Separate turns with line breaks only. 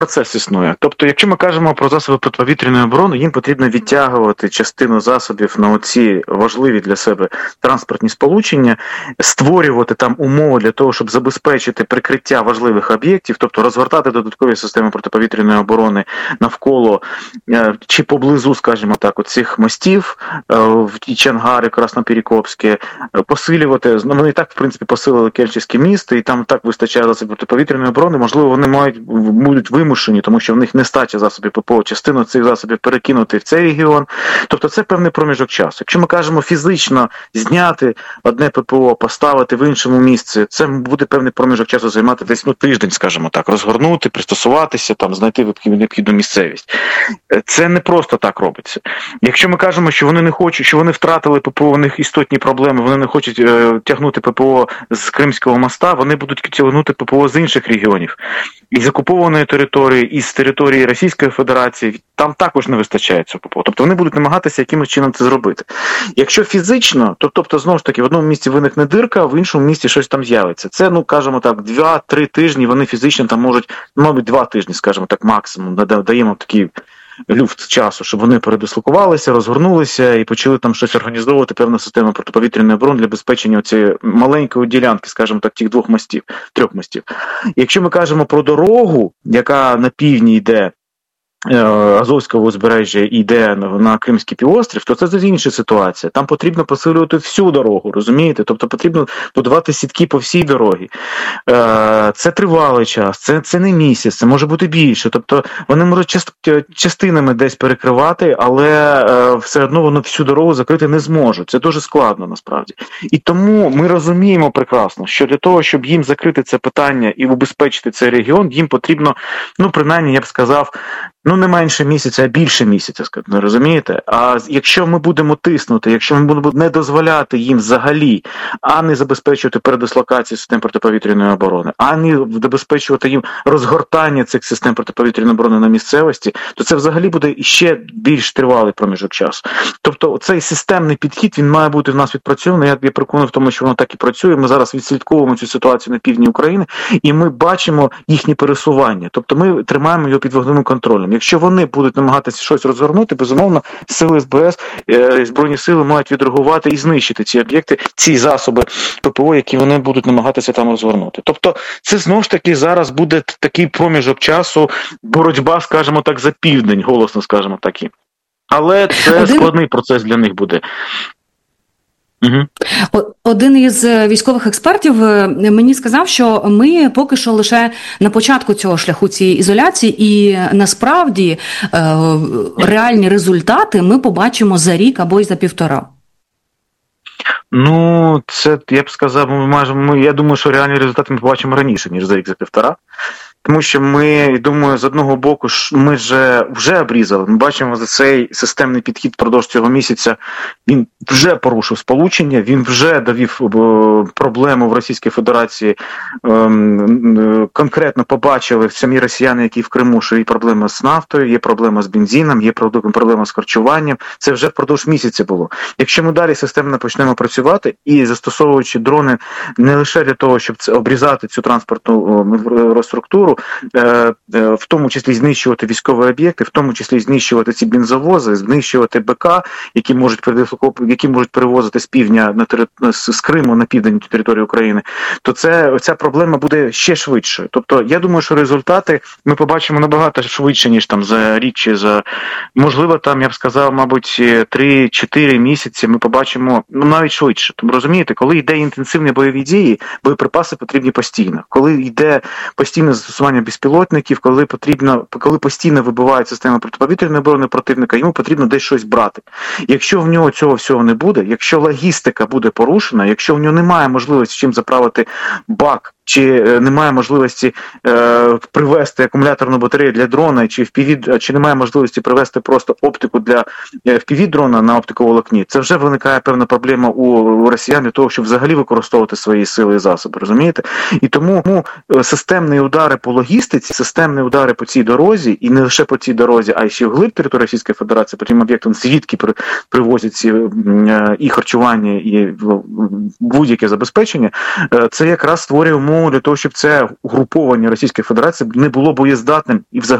процес існує. Тобто, якщо ми кажемо про засоби протиповітряної оборони, їм потрібно відтягувати частину засобів на оці важливі для себе транспортні сполучення, створювати там умови для того, щоб забезпечити прикриття важливих об'єктів, тобто розгортати додаткові системи протиповітряної оборони навколо чи поблизу, скажімо так, оцих мостів в Чангари, Краснопірікопське, посилювати. Вони і так, в принципі, посилили Керченське місто, і там так вистачає засобів протиповітряної оборони. Можливо, вони будуть вимушені, тому що в них нестача засобів ППО, частину цих засобів перекинути в цей регіон. Тобто це певний проміжок часу. Якщо ми кажемо фізично зняти одне ППО, поставити в іншому місці, це буде певний проміжок часу займати десь тиждень, скажімо так, розгорнути, пристосуватися, там, знайти необхідну місцевість. Це не просто так робиться. Якщо ми кажемо, що вони не хочуть, що вони втратили ППО, у них істотні проблеми, вони не хочуть тягнути ППО з Кримського моста, вони будуть тягнути ППО з інших регіонів. Із окупованої території, із території Російської Федерації, там також не вистачає цього ППО. Тобто вони будуть намагатися якимось чином це зробити. Якщо фізично, то тобто, знову ж таки, в одному місці виникне дирка, а в іншому місці щось там з'явиться. Це, кажемо так, 2-3 тижні вони фізично там можуть, мабуть, 2 тижні, скажімо так, максимум, даємо такий люфт часу, щоб вони передислокувалися, розгорнулися і почали там щось організовувати, певну систему протиповітряної оборони для забезпечення цієї маленької ділянки, скажімо так, тих 2 мостів, 3 мостів. Якщо ми кажемо про дорогу, яка на півдні йде, Азовського узбережжя йде на Кримський півострів, то це зовсім інша ситуація. Там потрібно посилювати всю дорогу, розумієте? Тобто потрібно будувати сітки по всій дорогі. Це тривалий час, це не місяць, це може бути більше. Тобто вони можуть частинами десь перекривати, але все одно вони всю дорогу закрити не зможуть. Це дуже складно насправді. І тому ми розуміємо прекрасно, що для того, щоб їм закрити це питання і убезпечити цей регіон, їм потрібно, принаймні, я б сказав, не менше місяця, а більше місяця, розумієте? А якщо ми будемо тиснути, якщо ми будемо не дозволяти їм взагалі, а не забезпечувати передислокацію систем протиповітряної оборони, а не забезпечувати їм розгортання цих систем протиповітряної оборони на місцевості, то це взагалі буде ще більш тривалий проміжок часу. Тобто цей системний підхід, він має бути в нас відпрацьований. Я переконаний в тому, що воно так і працює. Ми зараз відслідковуємо цю ситуацію на півдні України, і ми бачимо їхні пересування. Тобто ми тримаємо його під вогневим контролем. Якщо вони будуть намагатися щось розгорнути, безумовно, сили СБС, Збройні сили мають відреагувати і знищити ці об'єкти, ці засоби ППО, які вони будуть намагатися там розгорнути. Тобто це знову ж таки зараз буде такий проміжок часу, боротьба, скажімо так, за південь, голосно скажімо так. Але це складний процес для них буде.
Один із військових експертів мені сказав, що ми поки що лише на початку цього шляху цієї ізоляції, і насправді реальні результати ми побачимо за рік або й за 1,5.
Це, я б сказав, я думаю, що реальні результати ми побачимо раніше, ніж за рік, за 1,5. Тому що ми, думаю, з одного боку, ми вже обрізали. Ми бачимо за цей системний підхід впродовж цього місяця. Він вже порушив сполучення, він вже довів проблему в Російській Федерації. Конкретно побачили самі росіяни, які в Криму, що є проблема з нафтою, є проблема з бензином, є проблема з харчуванням. Це вже впродовж місяця було. Якщо ми далі системно почнемо працювати і застосовуючи дрони не лише для того, щоб обрізати цю транспортну структуру, в тому числі знищувати військові об'єкти, в тому числі знищувати ці бензовози, знищувати БК, які можуть перевозити з півдня з Криму на південь території України, то ця проблема буде ще швидше. Тобто я думаю, що результати ми побачимо набагато швидше, ніж там за рік чи можливо, там, я б сказав, мабуть, 3-4 місяці ми побачимо, навіть швидше. Тому розумієте, коли йде інтенсивні бойові дії, боєприпаси потрібні постійно. Коли йде постійне застосування безпілотників, коли постійно вибивають системи протиповітряної оборони противника, йому потрібно десь щось брати. Якщо в нього цього всього не буде, якщо логістика буде порушена, якщо в нього немає можливості чим заправити бак, чи немає можливості привезти акумуляторну батарею для дрона, чи немає можливості привезти просто оптику для FPV-дрона на оптиковолокні, це вже виникає певна проблема у росіян для того, щоб взагалі використовувати свої сили і засоби, розумієте? І тому системні удари по логістиці, системні удари по цій дорозі, і не лише по цій дорозі, а й ще вглиб території Російської Федерації, по тим об'єктам, звідки привозять ці і харчування, і будь-яке забезпечення, це якраз створює умови умови для того, щоб це угруповання Російської Федерації не було боєздатним і взагалі